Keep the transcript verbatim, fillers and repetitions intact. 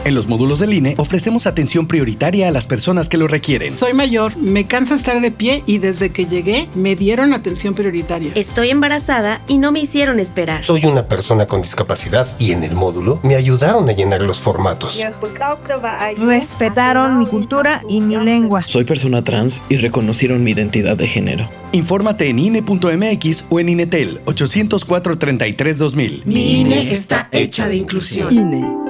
En los módulos del I N E ofrecemos atención prioritaria a las personas que lo requieren. Soy mayor, me cansa estar de pie y desde que llegué me dieron atención prioritaria. Estoy embarazada y no me hicieron esperar. Soy una persona con discapacidad y en el módulo me ayudaron a llenar los formatos. Respetaron mi cultura y mi lengua. Soy persona trans y reconocieron mi identidad de género. Infórmate en I N E punto M X o en INETEL ochocientos cuatro, treinta y tres, dos mil. Mi I N E está hecha de inclusión. I N E.